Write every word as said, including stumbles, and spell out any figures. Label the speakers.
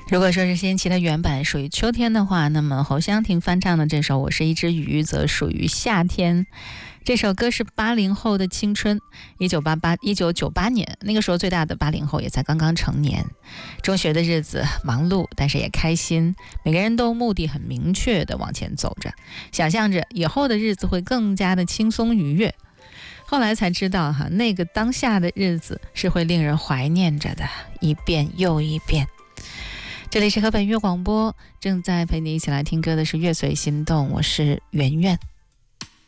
Speaker 1: 如果说是先期的原版属于秋天的话，那么侯湘婷翻唱的这首《我是一只鱼》则属于夏天。这首歌是八零后的青春，一九八八一九九八年，那个时候最大的八零后也才刚刚成年。中学的日子忙碌，但是也开心，每个人都目的很明确的往前走着，想象着以后的日子会更加的轻松愉悦。后来才知道哈，那个当下的日子是会令人怀念着的，一遍又一遍。这里是河北音乐广播，正在陪你一起来听歌的是乐随心动，我是圆圆。